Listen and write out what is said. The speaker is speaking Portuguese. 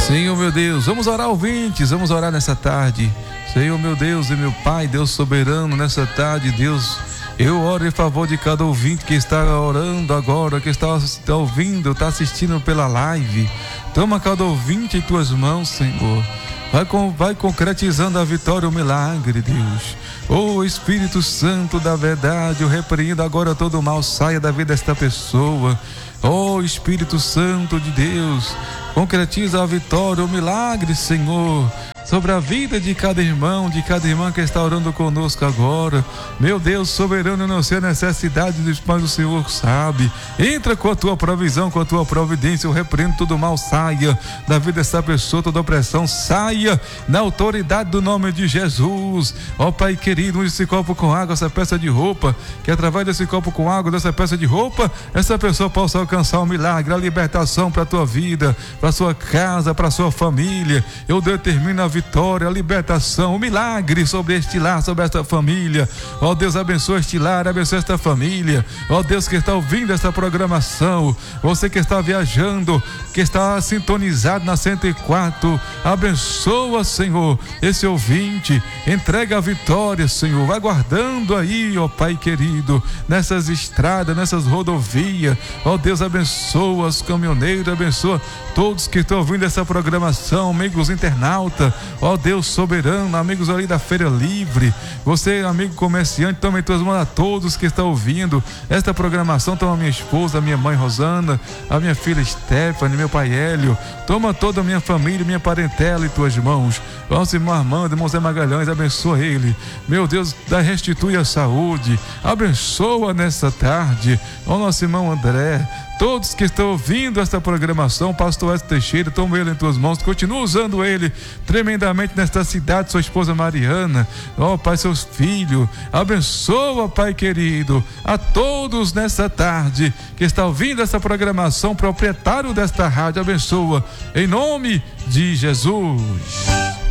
Senhor meu Deus, vamos orar, ouvintes, vamos orar nessa tarde. Senhor meu Deus e meu Pai, Deus soberano, nessa tarde, Deus, eu oro em favor de cada ouvinte que está orando agora, que está ouvindo, está assistindo pela live. Toma cada ouvinte em tuas mãos, Senhor. Vai concretizando a vitória, o milagre, Deus. Oh, Espírito Santo da verdade, eu repreendo agora todo o mal, saia da vida desta pessoa. Oh, Espírito Santo de Deus, concretiza a vitória, o milagre, Senhor, sobre a vida de cada irmão, de cada irmã que está orando conosco agora. Meu Deus soberano, eu não sei a necessidade dos pais do Senhor, sabe. Entra com a tua provisão, com a tua providência. Eu repreendo todo mal, saia da vida dessa pessoa, toda opressão, saia na autoridade do nome de Jesus. Ó Pai querido, use esse copo com água, essa peça de roupa, que através desse copo com água, dessa peça de roupa, essa pessoa possa alcançar o milagre, a libertação para a tua vida, para a sua casa, para a sua família. Eu determino a vitória, a libertação, o milagre sobre este lar, sobre esta família. Ó Deus, abençoa este lar, abençoa esta família. Ó Deus, que está ouvindo esta programação, você que está viajando, que está sintonizado na 104, abençoa, Senhor, esse ouvinte, entrega a vitória, Senhor, vai guardando aí, ó Pai querido, nessas estradas, nessas rodovias. Ó Deus, abençoa os caminhoneiros, abençoa todos que estão ouvindo essa programação, amigos internautas. Ó Deus soberano, amigos ali da Feira Livre, você, amigo comerciante, toma em tuas mãos a todos que estão ouvindo esta programação. Toma a minha esposa, a minha mãe Rosana, a minha filha Stephanie, meu pai Hélio, toma toda a minha família, minha parentela em tuas mãos. Nosso irmão Armando, irmão Zé Magalhães, abençoa ele, meu Deus, restitui a saúde, abençoa nessa tarde, ó nosso irmão André, todos que estão ouvindo esta programação, pastor Edson Teixeira, toma ele em tuas mãos, continua usando ele tremendamente nesta cidade, sua esposa Mariana, ó Pai, seus filhos, abençoa, Pai querido, a todos nessa tarde que está ouvindo essa programação, proprietário desta rádio, abençoa, em nome de Jesus.